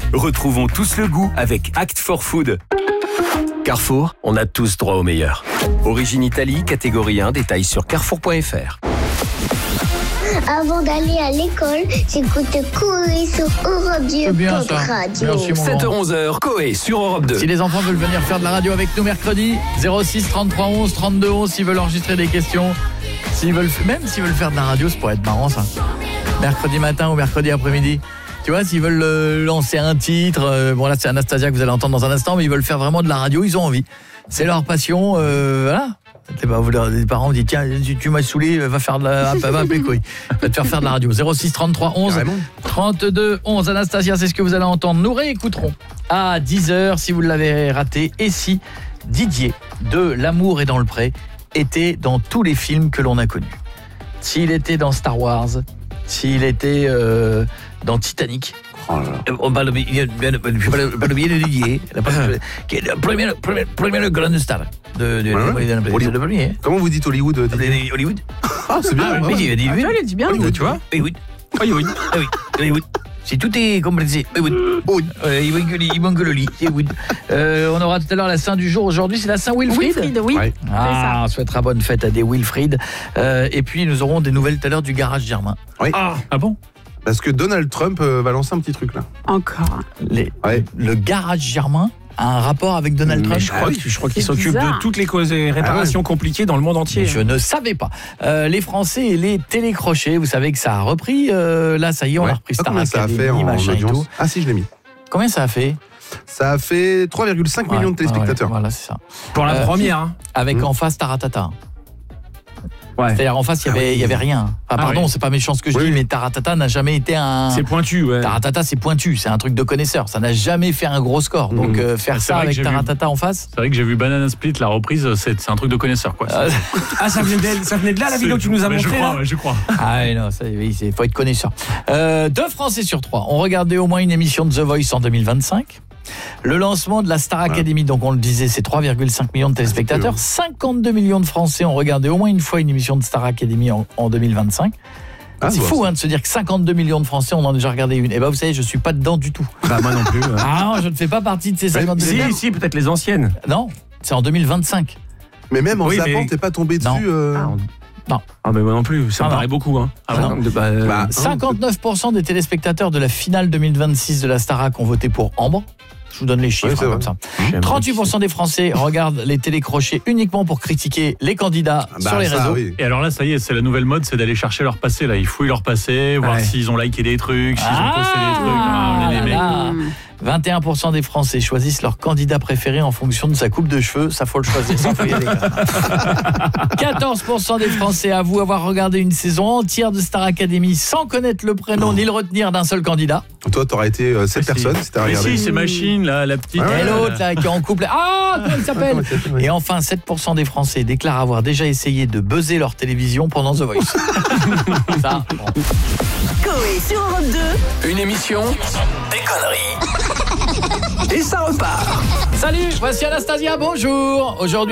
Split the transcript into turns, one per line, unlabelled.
Retrouvons tous le goût avec Act for Food. Carrefour, on a tous droit au meilleur. Origine Italie, catégorie 1, détails sur carrefour.fr.
Avant d'aller à l'école, j'écoute Coé sur Europe 2
C'est bien
Pop
ça.
Radio.
Merci, mon grand.
7h-11h, Coé sur Europe 2.
Si les enfants veulent venir faire de la radio avec nous mercredi, 06 33 11 32 11, s'ils veulent enregistrer des questions, même s'ils veulent faire de la radio, ça pourrait être marrant ça. Mercredi matin ou mercredi après-midi. Tu vois, s'ils veulent lancer un titre, bon là c'est Anastasia que vous allez entendre dans un instant, mais ils veulent faire vraiment de la radio, ils ont envie. C'est leur passion, voilà. Les parents vous disent tiens, tu m'as saoulé, va appeler Coé. Va te faire de la radio. 06 33 11 32 11. Anastasia, c'est ce que vous allez entendre. Nous réécouterons à 10h si vous l'avez raté. Et si Didier de L'amour est dans le pré était dans tous les films que l'on a connus. S'il était dans Star Wars, s'il était dans Titanic. On va l'oublier de Didier, qui est le premier grande star de premier.
Comment vous dites Hollywood
Hollywood.
Ah, c'est bien.
Mais il dit
il dit bien.
Hollywood, tu vois.
Hollywood. Si tout est comme c'est Hollywood. Il manque le lit. On aura tout à l'heure la Saint du jour. Aujourd'hui, c'est la Saint Wilfrid.
Wilfrid, oui.
Ouais.
Ah, on souhaitera bonne fête à des Wilfrid. Et puis, nous aurons des nouvelles tout à l'heure du garage Germain.
Oui.
Ah
bon?
Parce que Donald Trump va lancer un petit truc là.
Encore.
Le garage Germain a un rapport avec Donald Trump.
Je crois qu'il
C'est
s'occupe
bizarre.
de toutes les causes et réparations compliquées dans le monde entier.
Je ne savais pas. Les Français et les télécrochets, vous savez que ça a repris. Là, ça y est, on a repris Star
Combien ça a fait
Academy,
en
machin et tout.
audience? Ah si, je l'ai mis.
Combien ça a fait?
Ça a fait 3,5 millions de téléspectateurs.
Voilà, c'est ça.
Pour la première. Hein.
Avec en face Taratata.
Ouais.
C'est-à-dire en face, il y avait rien. Pardon, c'est pas méchant ce que je dis, mais Taratata n'a jamais été un...
C'est pointu, ouais.
Taratata, c'est pointu, c'est un truc de connaisseur. Ça n'a jamais fait un gros score. Donc faire ça avec Taratata en face...
C'est vrai que j'ai vu Banana Split, la reprise, c'est un truc de connaisseur, quoi.
Ça venait de là, la vidéo que tu nous as montrée, là.
Je crois.
Ah non, il faut être connaisseur. 2 Français sur 3 ont regardé au moins une émission de The Voice en 2025. Le lancement de la Star Academy, donc on le disait, c'est 3,5 millions de téléspectateurs. 52 millions de Français ont regardé au moins une fois une émission de Star Academy en 2025. C'est fou de se dire que 52 millions de Français on en a déjà regardé une. Et vous savez, je suis pas dedans du tout.
Bah moi non plus.
Ah non, je ne fais pas partie de ces 52 millions.
Si, peut-être les anciennes.
Non, c'est en 2025.
Mais même en zappant, t'es pas tombé dessus.
Non.
Ah mais moi non plus, ça me paraît beaucoup. Hein.
59% des téléspectateurs de la finale 2026 de la Starac ont voté pour Ambre. Je vous donne les chiffres comme ça. 38% des Français regardent les télécrochets uniquement pour critiquer les candidats sur les réseaux.
Oui.
Et alors là, ça y est, c'est la nouvelle mode, c'est d'aller chercher leur passé. Là, ils fouillent leur passé, voir s'ils ont liké des trucs, s'ils ont posté des trucs. Les mecs.
21% des Français choisissent leur candidat préféré en fonction de sa coupe de cheveux. Ça, faut le choisir, ça faut y aller. 14% des Français avouent avoir regardé une saison entière de Star Academy sans connaître le prénom ni le retenir d'un seul candidat.
Toi, t'aurais été cette personne si t'as regardé.
Si, c'est Machine, là, la petite.
Et l'autre, là, qui est en couple. Ah, comment il s'appelle? Et enfin, 7% des Français déclarent avoir déjà essayé de buzzer leur télévision pendant The Voice. Ça, bon.
Coé sur Europe 2.
Une émission, des conneries. Et ça repart.
Salut, voici Anastasia, bonjour. Aujourd'hui